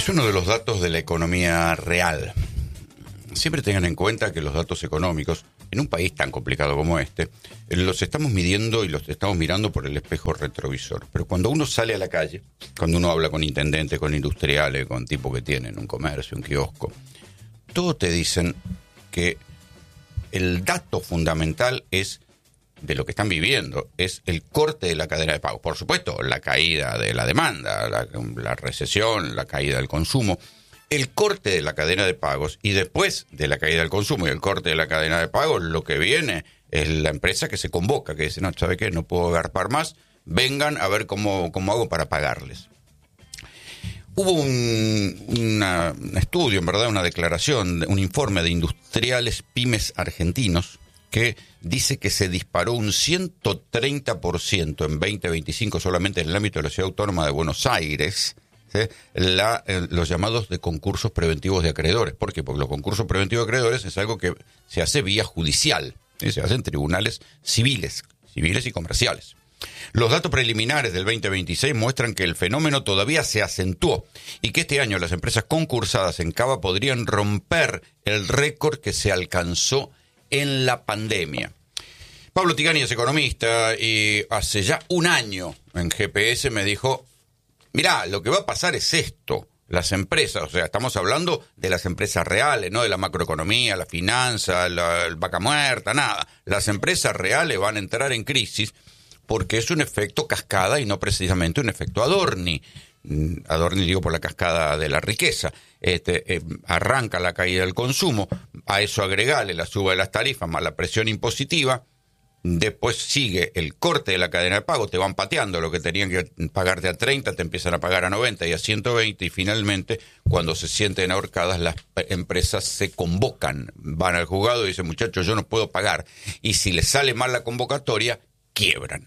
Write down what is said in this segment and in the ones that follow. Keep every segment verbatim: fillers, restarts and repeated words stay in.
Es uno de los datos de la economía real. Siempre tengan en cuenta que los datos económicos, en un país tan complicado como este, los estamos midiendo y los estamos mirando por el espejo retrovisor. Pero cuando uno sale a la calle, cuando uno habla con intendentes, con industriales, con tipos que tienen un comercio, un kiosco, todos te dicen que el dato fundamental es de lo que están viviendo, es el corte de la cadena de pagos. Por supuesto, la caída de la demanda, la, la recesión, la caída del consumo, el corte de la cadena de pagos, y después de la caída del consumo y el corte de la cadena de pagos, lo que viene es la empresa que se convoca, que dice, no, ¿sabe qué? No puedo agarpar más, vengan a ver cómo, cómo hago para pagarles. Hubo un, una, un estudio, en verdad, una declaración, un informe de industriales pymes argentinos que dice que se disparó un ciento treinta por ciento en veinte veinticinco solamente en el ámbito de la Ciudad Autónoma de Buenos Aires, ¿sí? la, eh, los llamados de concursos preventivos de acreedores. ¿Por qué? Porque los concursos preventivos de acreedores es algo que se hace vía judicial, ¿sí? Se hace en tribunales civiles, civiles y comerciales. Los datos preliminares del veinte veintiséis muestran que el fenómeno todavía se acentuó y que este año las empresas concursadas en Cava podrían romper el récord que se alcanzó en la pandemia. Pablo Tigani es economista y hace ya un año en G P S me dijo, mirá, lo que va a pasar es esto. Las empresas, o sea, estamos hablando de las empresas reales, no de la macroeconomía, la finanza, la, la vaca muerta, nada. Las empresas reales van a entrar en crisis porque es un efecto cascada y no precisamente un efecto Adorni. Adorni digo por la cascada de la riqueza. Este, eh, arranca la caída del consumo, a eso agregale la suba de las tarifas más la presión impositiva, después sigue el corte de la cadena de pago, te van pateando, lo que tenían que pagarte a treinta te empiezan a pagar a noventa y a ciento veinte, y finalmente cuando se sienten ahorcadas las empresas se convocan, van al juzgado y dicen, muchachos, yo no puedo pagar, y si les sale mal la convocatoria, quiebran.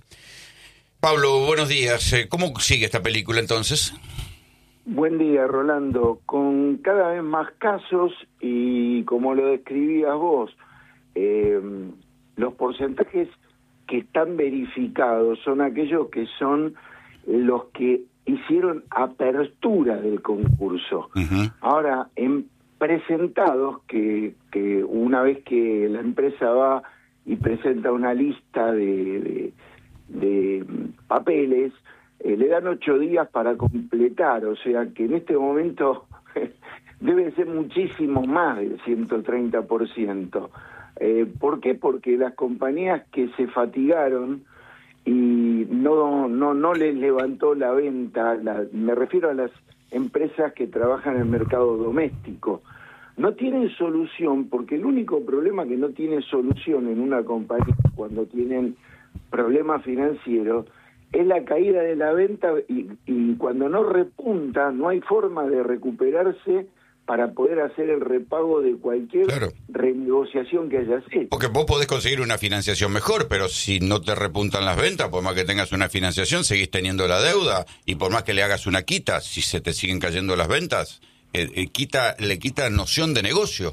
Pablo, buenos días. ¿Cómo sigue esta película entonces? Buen día, Rolando. Con cada vez más casos y como lo describías vos, eh, los porcentajes que están verificados son aquellos que son los que hicieron apertura del concurso. Uh-huh. Ahora, en presentados, que, que una vez que la empresa va y presenta una lista de... de de papeles, eh, le dan ocho días para completar, o sea que en este momento debe ser muchísimo más del ciento treinta por ciento. Eh, ¿Por qué? Porque las compañías que se fatigaron y no no no les levantó la venta, la, me refiero a las empresas que trabajan en el mercado doméstico, no tienen solución, porque el único problema que no tiene solución en una compañía cuando tienen problemas financieros es la caída de la venta, y, y cuando no repunta no hay forma de recuperarse para poder hacer el repago de cualquier claro. renegociación que hayas hecho. Porque vos podés conseguir una financiación mejor, pero si no te repuntan las ventas, por más que tengas una financiación, seguís teniendo la deuda, y por más que le hagas una quita, si se te siguen cayendo las ventas, eh, eh, quita, le quita noción de negocio.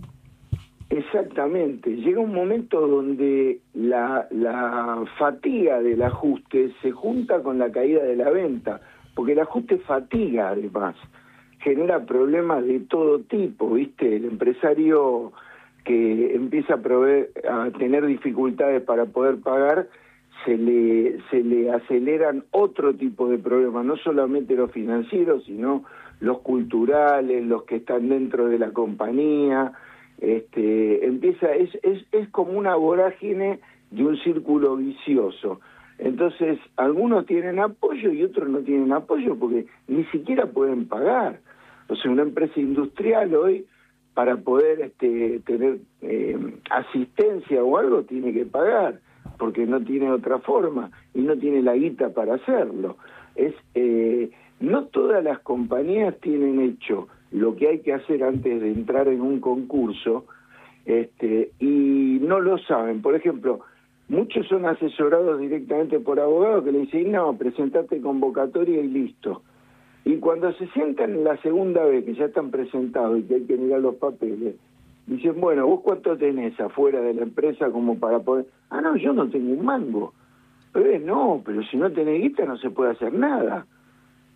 Exactamente. Llega un momento donde la, la fatiga del ajuste se junta con la caída de la venta, porque el ajuste fatiga además, genera problemas de todo tipo, ¿viste? El empresario que empieza a, proveer, a tener dificultades para poder pagar, se le, se le aceleran otro tipo de problemas, no solamente los financieros, sino los culturales, los que están dentro de la compañía. Este, empieza, es, es, es como una vorágine de un círculo vicioso. Entonces, algunos tienen apoyo y otros no tienen apoyo porque ni siquiera pueden pagar. O sea, una empresa industrial hoy, para poder este, tener eh, asistencia o algo, tiene que pagar, porque no tiene otra forma y no tiene la guita para hacerlo. Es eh, no todas las compañías tienen hecho lo que hay que hacer antes de entrar en un concurso, este, y no lo saben. Por ejemplo, muchos son asesorados directamente por abogados que le dicen, no, presentate convocatoria y listo. Y cuando se sientan la segunda vez, que ya están presentados y que hay que mirar los papeles, dicen, bueno, ¿vos cuánto tenés afuera de la empresa como para poder...? Ah, no, yo no tengo un mango. Pero no, pero si no tenés guita no se puede hacer nada.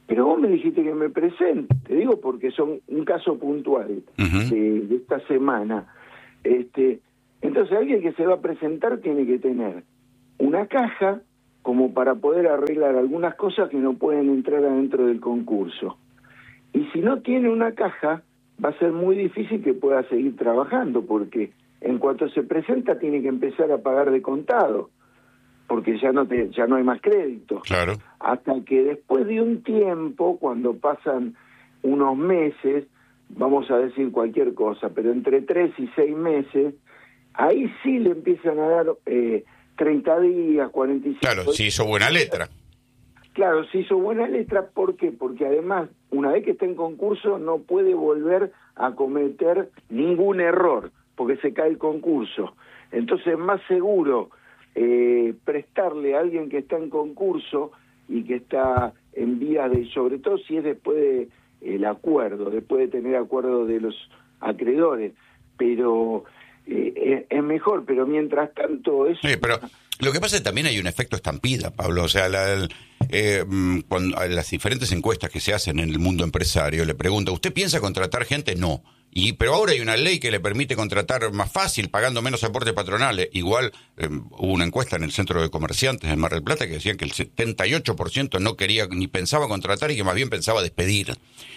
pero vos me dijiste que me presente, te digo porque son un caso puntual uh-huh. de, de esta semana. Este, entonces alguien que se va a presentar tiene que tener una caja como para poder arreglar algunas cosas que no pueden entrar adentro del concurso. Y si no tiene una caja, va a ser muy difícil que pueda seguir trabajando, porque en cuanto se presenta tiene que empezar a pagar de contado, porque ya no te, ya no hay más crédito. Claro. Hasta que después de un tiempo, cuando pasan unos meses, vamos a decir cualquier cosa, pero entre tres y seis meses, ahí sí le empiezan a dar eh, treinta días, cuarenta y cinco Claro, días. si hizo buena letra. Claro, si hizo buena letra, ¿por qué? Porque además, una vez que está en concurso, no puede volver a cometer ningún error, porque se cae el concurso. Entonces es más seguro eh, prestarle a alguien que está en concurso y que está en vías de, sobre todo si es después de el acuerdo, después de tener acuerdo de los acreedores, pero eh, es mejor, pero mientras tanto eso... Sí, pero lo que pasa es que también hay un efecto estampida, Pablo, o sea, la, el, eh, cuando las diferentes encuestas que se hacen en el mundo empresario, le pregunta, ¿usted piensa contratar gente? No. Y pero ahora hay una ley que le permite contratar más fácil, pagando menos aportes patronales. Igual eh, hubo una encuesta en el Centro de Comerciantes en Mar del Plata que decían que el setenta y ocho por ciento no quería ni pensaba contratar y que más bien pensaba despedir.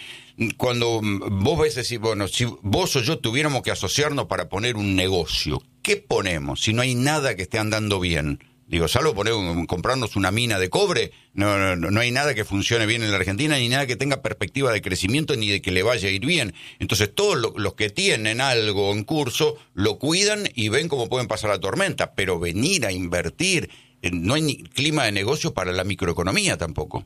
Cuando vos ves decir, bueno, si vos o yo tuviéramos que asociarnos para poner un negocio, ¿qué ponemos si no hay nada que esté andando bien? Digo, salvo poner un, comprarnos una mina de cobre, no, no, no hay nada que funcione bien en la Argentina, ni nada que tenga perspectiva de crecimiento, ni de que le vaya a ir bien. Entonces todos lo, los que tienen algo en curso, lo cuidan y ven cómo pueden pasar la tormenta, pero venir a invertir, no hay ni clima de negocio para la microeconomía tampoco.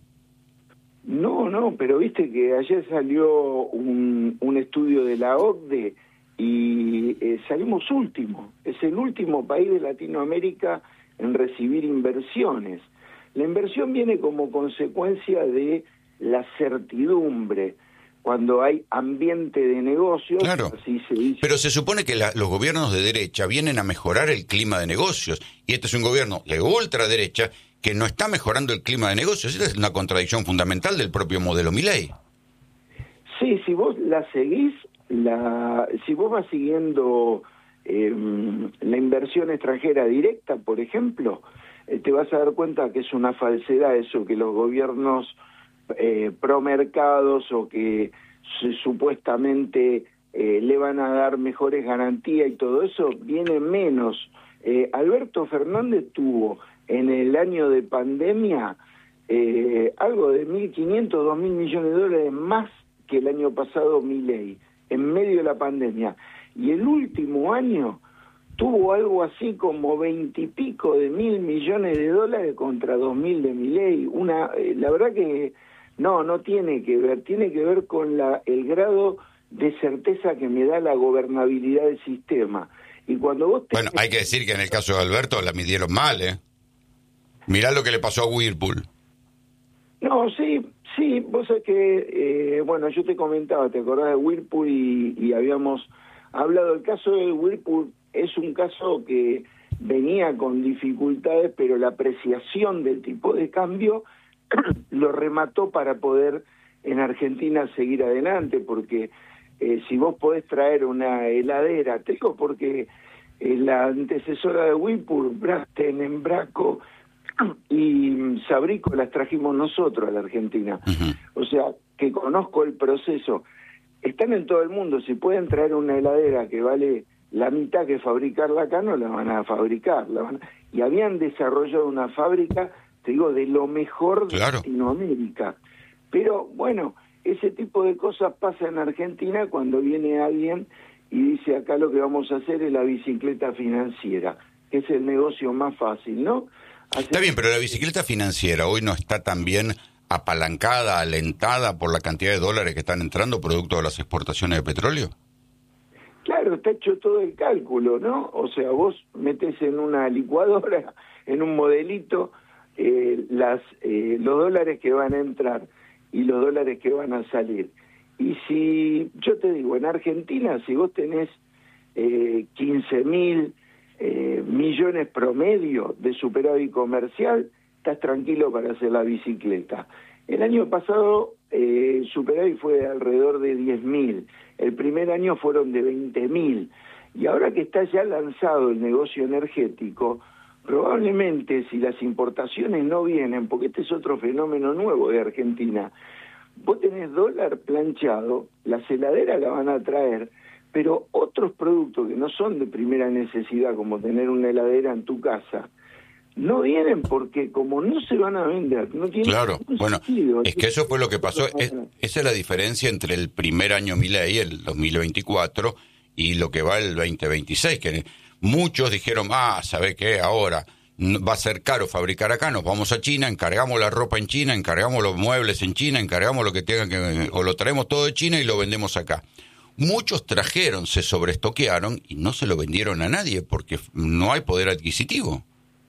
No, no, pero viste que ayer salió un, un estudio de la O C D E y eh, salimos último. Es el último país de Latinoamérica en recibir inversiones. La inversión viene como consecuencia de la certidumbre. Cuando hay ambiente de negocios, claro, así se dice. Pero se supone que la, los gobiernos de derecha vienen a mejorar el clima de negocios, y este es un gobierno de ultraderecha que no está mejorando el clima de negocios. Esta es una contradicción fundamental del propio modelo Milei. Sí, si vos la seguís, la, si vos vas siguiendo eh, la inversión extranjera directa, por ejemplo, eh, te vas a dar cuenta que es una falsedad eso, que los gobiernos eh, promercados o que se, supuestamente eh, le van a dar mejores garantías y todo eso, viene menos. Eh, Alberto Fernández tuvo en el año de pandemia eh, algo de mil quinientos, dos mil millones de dólares más que el año pasado Milei, en medio de la pandemia. Y el último año tuvo algo así como veintipico de mil millones de dólares contra dos mil de Milei. Una, eh, la verdad que no, no tiene que ver, tiene que ver con la, el grado de certeza que me da la gobernabilidad del sistema. Y cuando vos tenés... Bueno, hay que decir que en el caso de Alberto la midieron mal, ¿eh? Mirá lo que le pasó a Whirlpool. No, sí, sí, vos sabés que, eh, bueno, yo te comentaba, te acordás de Whirlpool y, y habíamos hablado. El caso de Whirlpool es un caso que venía con dificultades, pero la apreciación del tipo de cambio lo remató para poder en Argentina seguir adelante, porque eh, si vos podés traer una heladera, te digo porque eh, la antecesora de Whirlpool, Brastemp, Embraco y Sabrico las trajimos nosotros a la Argentina. Uh-huh. O sea, que conozco el proceso. Están en todo el mundo, si pueden traer una heladera que vale la mitad que fabricarla acá, no la van a fabricar. La van a... Y habían desarrollado una fábrica, te digo, de lo mejor de claro. Latinoamérica. Pero bueno, ese tipo de cosas pasa en Argentina cuando viene alguien y dice acá lo que vamos a hacer es la bicicleta financiera, que es el negocio más fácil, ¿no? Así... Está bien, pero la bicicleta financiera hoy no está tan bien apalancada, alentada por la cantidad de dólares que están entrando producto de las exportaciones de petróleo. Claro, está hecho todo el cálculo, ¿no? O sea, vos metés en una licuadora, en un modelito, eh, las eh, los dólares que van a entrar y los dólares que van a salir. Y si, yo te digo, en Argentina, si vos tenés eh, quince mil eh, millones promedio de superávit comercial, estás tranquilo para hacer la bicicleta. El año pasado eh, el superávit fue de alrededor de diez mil, el primer año fueron de veinte mil, y ahora que está ya lanzado el negocio energético, probablemente si las importaciones no vienen, porque este es otro fenómeno nuevo de Argentina, vos tenés dólar planchado, las heladeras la van a traer, pero otros productos que no son de primera necesidad, como tener una heladera en tu casa, no vienen porque como no se van a vender, no tienen Claro, bueno, sentido. es que eso fue lo que pasó. Es, esa es la diferencia entre el primer año Milei, el dos mil veinticuatro, y lo que va el veinte veintiséis, que muchos dijeron, ah, ¿sabe qué? Ahora va a ser caro fabricar acá, nos vamos a China, encargamos la ropa en China, encargamos los muebles en China, encargamos lo que tengan que, o lo traemos todo de China y lo vendemos acá. Muchos trajeron, se sobreestoquearon y no se lo vendieron a nadie porque no hay poder adquisitivo.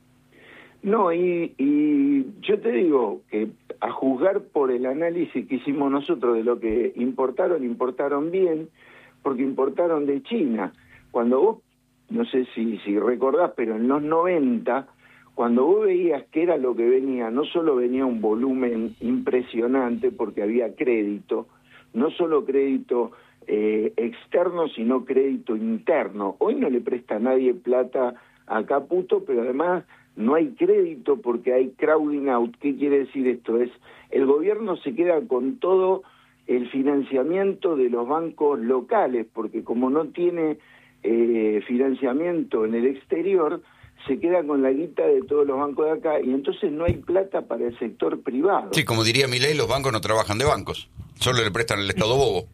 No, y, y yo te digo que a juzgar por el análisis que hicimos nosotros de lo que importaron, importaron bien, porque importaron de China. Cuando vos, no sé si, si recordás, pero en los noventa, cuando vos veías que era lo que venía, no solo venía un volumen impresionante porque había crédito, no solo crédito eh, externo, sino crédito interno. Hoy no le presta a nadie plata a Caputo, pero además no hay crédito porque hay crowding out. ¿Qué quiere decir esto? Es el gobierno se queda con todo el financiamiento de los bancos locales, porque como no tiene eh, financiamiento en el exterior, se queda con la guita de todos los bancos de acá, y entonces no hay plata para el sector privado. Sí, como diría Milei, los bancos no trabajan de bancos, solo le prestan al Estado bobo.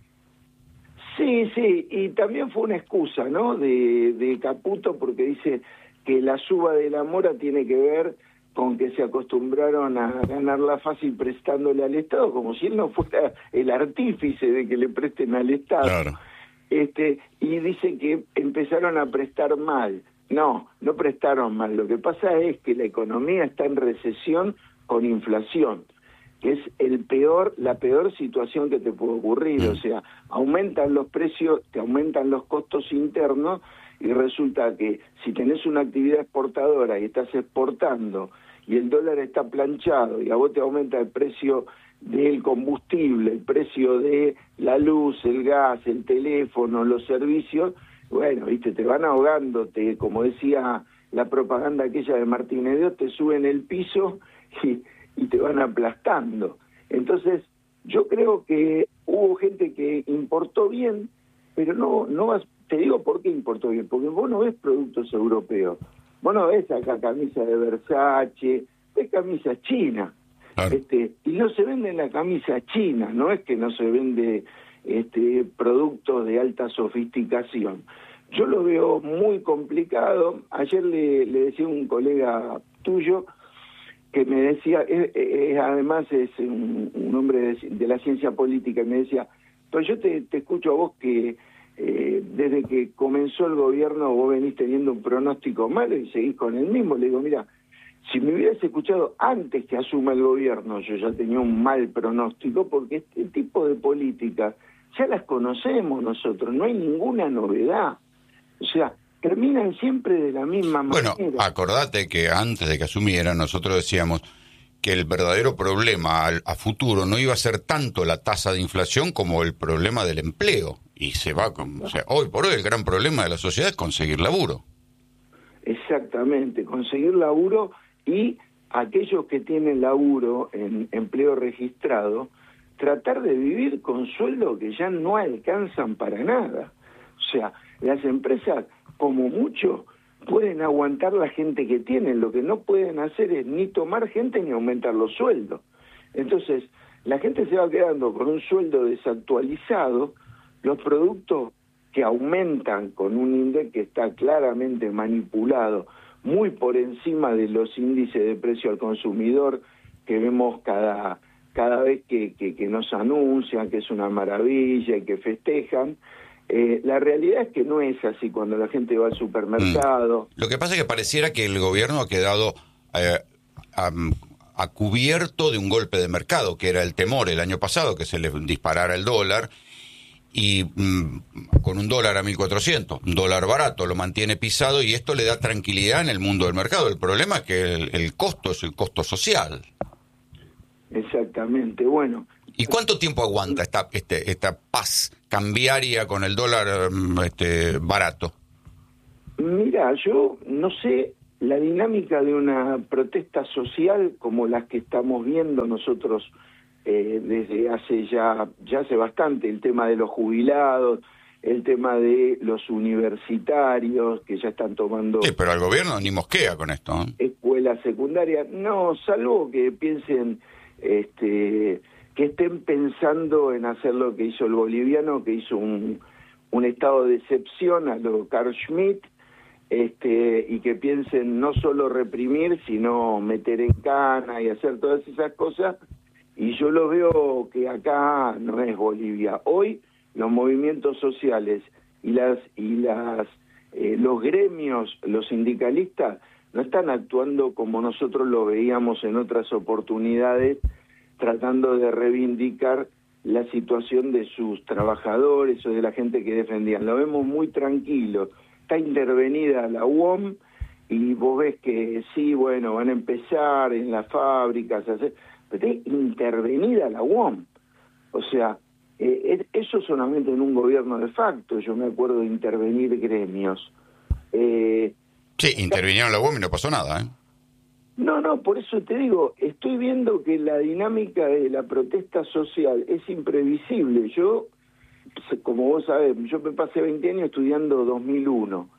Sí, sí, y también fue una excusa, ¿no?, de, de Caputo, porque dice que la suba de la mora tiene que ver con que se acostumbraron a ganarla fácil prestándole al Estado, como si él no fuera el artífice de que le presten al Estado. Claro. Este, y dice que empezaron a prestar mal. No, no prestaron mal. Lo que pasa es que la economía está en recesión con inflación, que es el peor, la peor situación que te puede ocurrir. O sea, aumentan los precios, te aumentan los costos internos, y resulta que si tenés una actividad exportadora y estás exportando y el dólar está planchado y a vos te aumenta el precio del combustible, el precio de la luz, el gas, el teléfono, los servicios, bueno, viste, te van ahogando, te, como decía la propaganda aquella de Martínez Dios, te suben el piso y, y te van aplastando. Entonces, yo creo que hubo gente que importó bien, pero no, no vas, te digo por qué importó bien, porque vos no ves productos europeos, vos no ves acá camisa de Versace, ves camisas chinas. Claro. Este, y no se venden la camisa china, no es que no se vende este, productos de alta sofisticación. Yo lo veo muy complicado. Ayer le, le decía a un colega tuyo que me decía, es, es, además es un, un hombre de, de la ciencia política, y me decía, pues yo te, te escucho a vos que eh, desde que comenzó el gobierno vos venís teniendo un pronóstico malo y seguís con el mismo. Le digo, mira, si me hubieras escuchado antes que asuma el gobierno, yo ya tenía un mal pronóstico, porque este tipo de políticas ya las conocemos nosotros, no hay ninguna novedad. O sea, terminan siempre de la misma manera. Bueno, acordate que antes de que asumiera nosotros decíamos que el verdadero problema al, a futuro no iba a ser tanto la tasa de inflación como el problema del empleo. Y se va con, o sea, hoy por hoy el gran problema de la sociedad es conseguir laburo. Exactamente, conseguir laburo, y aquellos que tienen laburo en empleo registrado, tratar de vivir con sueldos que ya no alcanzan para nada. O sea, las empresas, como mucho, pueden aguantar la gente que tienen, lo que no pueden hacer es ni tomar gente ni aumentar los sueldos. Entonces, la gente se va quedando con un sueldo desactualizado, los productos que aumentan con un índice que está claramente manipulado, muy por encima de los índices de precio al consumidor que vemos cada, cada vez que, que, que nos anuncian que es una maravilla y que festejan. Eh, la realidad es que no es así cuando la gente va al supermercado. Mm. Lo que pasa es que pareciera que el gobierno ha quedado eh, a, a cubierto de un golpe de mercado, que era el temor el año pasado, que se le disparara el dólar, y mmm, con un dólar a mil cuatrocientos, un dólar barato, lo mantiene pisado, y esto le da tranquilidad en el mundo del mercado. El problema es que el, el costo es el costo social. exactamente. Bueno. ¿Y cuánto tiempo aguanta esta este, esta paz cambiaria con el dólar este, barato? Mira, yo no sé la dinámica de una protesta social como las que estamos viendo nosotros eh, desde hace ya, ya hace bastante, el tema de los jubilados, el tema de los universitarios que ya están tomando... Sí, pero al gobierno ni mosquea con esto, ¿eh? Escuela secundaria, no, salvo que piensen, este, que estén pensando en hacer lo que hizo el boliviano, que hizo un, un estado de excepción a lo Carl Schmitt, este, y que piensen no solo reprimir, sino meter en cana y hacer todas esas cosas, y yo lo veo que acá no es Bolivia. Hoy los movimientos sociales y las y las eh, los gremios, los sindicalistas, no están actuando como nosotros lo veíamos en otras oportunidades, tratando de reivindicar la situación de sus trabajadores o de la gente que defendían. Lo vemos muy tranquilo. Está intervenida la U O M y vos ves que sí, bueno, van a empezar en las fábricas a hacer, pero está intervenida la U O M. O sea, eh, eso solamente en un gobierno de facto. Yo me acuerdo de intervenir gremios. Eh, sí, intervinieron la U O M y no pasó nada, ¿eh? No, no, por eso te digo, estoy viendo que la dinámica de la protesta social es imprevisible. Yo, como vos sabés, yo me pasé veinte años estudiando dos mil uno.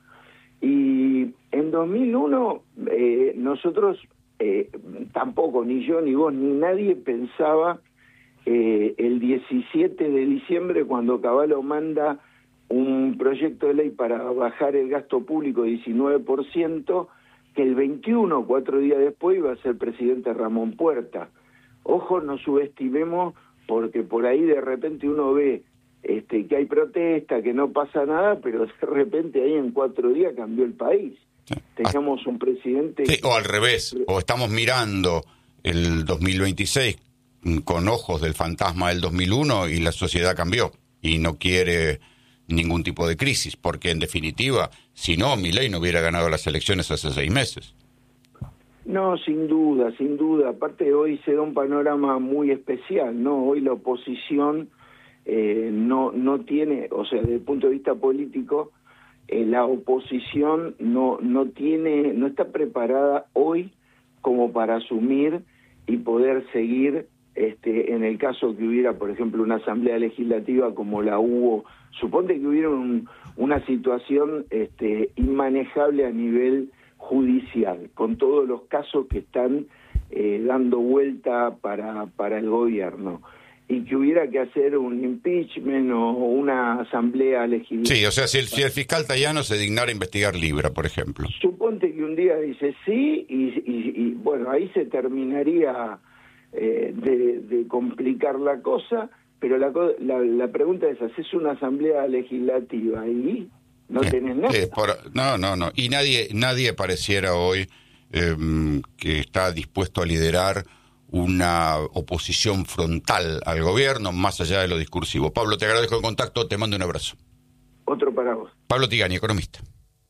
Y en dos mil uno eh, nosotros, eh, tampoco, ni yo, ni vos, ni nadie pensaba eh, el diecisiete de diciembre cuando Cavallo manda un proyecto de ley para bajar el gasto público diecinueve por ciento, que el veintiuno, cuatro días después, iba a ser presidente Ramón Puerta. Ojo, no subestimemos, porque por ahí de repente uno ve este, que hay protesta, que no pasa nada, pero de repente ahí en cuatro días cambió el país. Sí. Teníamos un presidente... Sí, o al revés, o estamos mirando el dos mil veintiséis con ojos del fantasma del dos mil uno y la sociedad cambió y no quiere ningún tipo de crisis, porque en definitiva, si no, Milei no hubiera ganado las elecciones hace seis meses. No, sin duda, sin duda. Aparte hoy se da un panorama muy especial, ¿no? Hoy la oposición eh, no no tiene, o sea, desde el punto de vista político, eh, la oposición no no tiene, no está preparada hoy como para asumir y poder seguir, este, en el caso que hubiera, por ejemplo, una asamblea legislativa como la hubo. Suponte que hubiera un, una situación este, inmanejable a nivel judicial, con todos los casos que están eh, dando vuelta para, para el gobierno, y que hubiera que hacer un impeachment o una asamblea legislativa. Sí, o sea, si el, si el fiscal Tayano se dignara a investigar Libra, por ejemplo. Suponte que un día dice sí, y, y, y bueno, ahí se terminaría eh, de, de complicar la cosa. Pero la, la, la pregunta es, ¿haces una asamblea legislativa y no sí, tenés nada? Sí, por, no, no, no. Y nadie nadie pareciera hoy eh, que está dispuesto a liderar una oposición frontal al gobierno, más allá de lo discursivo. Pablo, te agradezco el contacto, te mando un abrazo. Otro para vos. Pablo Tigani, economista.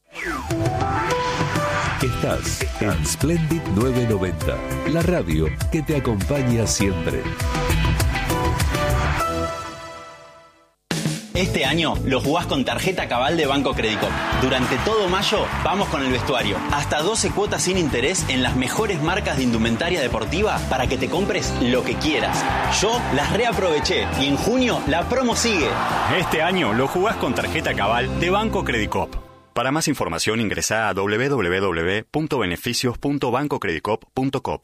Estás en Splendid novecientos noventa, la radio que te acompaña siempre. Este año lo jugás con tarjeta Cabal de Banco Credicop. Durante todo mayo vamos con el vestuario. Hasta doce cuotas sin interés en las mejores marcas de indumentaria deportiva para que te compres lo que quieras. Yo las reaproveché y en junio la promo sigue. Este año lo jugás con tarjeta Cabal de Banco Credicop. Para más información ingresá a doble u doble u doble u punto beneficios punto banco credicop punto com.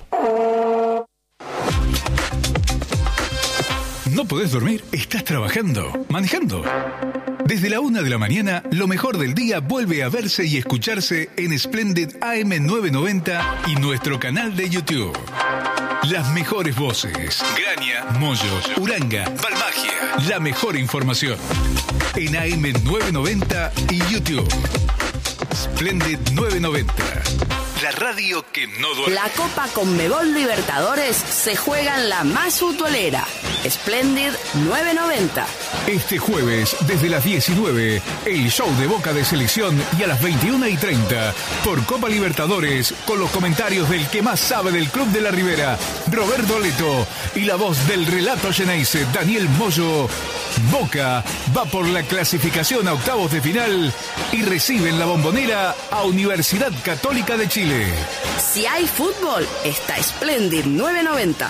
¿No podés dormir? ¿Estás trabajando? ¿Manejando? Desde la una de la mañana, lo mejor del día vuelve a verse y escucharse en Splendid A M novecientos noventa y nuestro canal de YouTube. Las mejores voces. Graña, Moyo, Uranga, Balmagia. La mejor información. En A M novecientos noventa y YouTube. Splendid novecientos noventa. La radio que no duerme. La Copa Conmebol Libertadores se juega en la más futbolera. Splendid novecientos noventa. Este jueves, desde las diecinueve, el show de Boca de Selección y a las veintiuna y treinta, por Copa Libertadores, con los comentarios del que más sabe del Club de la Ribera, Roberto Leto, y la voz del relato Geneise, Daniel Moyo. Boca va por la clasificación a octavos de final y recibe en la Bombonera a Universidad Católica de Chile. Si hay fútbol, está Splendid novecientos noventa.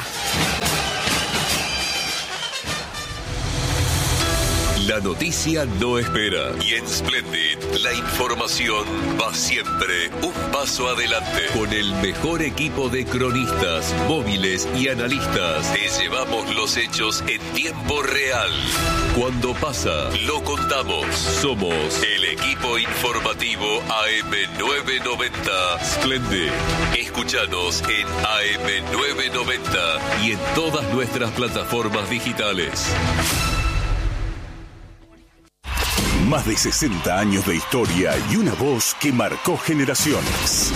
La noticia no espera y en Splendid la información va siempre un paso adelante. Con el mejor equipo de cronistas, móviles y analistas, te llevamos los hechos en tiempo real. Cuando pasa, lo contamos. Somos el equipo informativo A M novecientos noventa Splendid. Escúchanos en A M novecientos noventa y en todas nuestras plataformas digitales. Más de sesenta años de historia y una voz que marcó generaciones.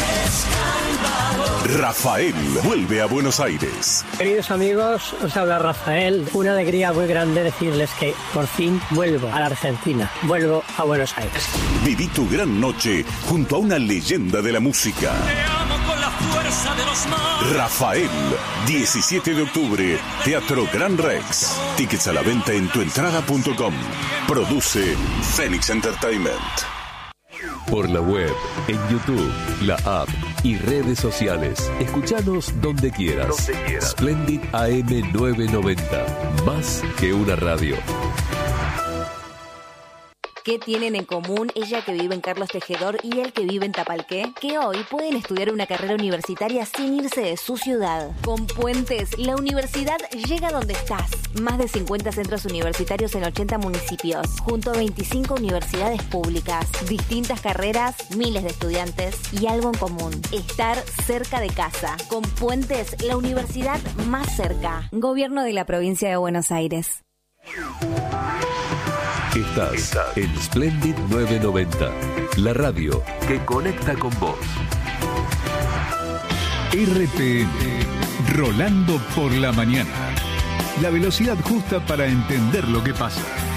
Rafael vuelve a Buenos Aires. Queridos amigos, os habla Rafael. Una alegría muy grande decirles que por fin vuelvo a la Argentina. Vuelvo a Buenos Aires. Viví tu gran noche junto a una leyenda de la música. Fuerza de los mares. Rafael, diecisiete de octubre, Teatro Gran Rex. Tickets a la venta en tuentrada punto com. Produce Phoenix Entertainment. Por la web, en YouTube, la app y redes sociales. Escuchanos donde quieras. Donde quieras. Splendid A M novecientos noventa. Más que una radio. ¿Qué tienen en común ella que vive en Carlos Tejedor y él que vive en Tapalqué? Que hoy pueden estudiar una carrera universitaria sin irse de su ciudad. Con Puentes, la universidad llega donde estás. Más de cincuenta centros universitarios en ochenta municipios, junto a veinticinco universidades públicas. Distintas carreras, miles de estudiantes y algo en común: estar cerca de casa. Con Puentes, la universidad más cerca. Gobierno de la Provincia de Buenos Aires. Estás en Splendid novecientos noventa, la radio que conecta con vos. R P N, Rolando por la mañana. La velocidad justa para entender lo que pasa.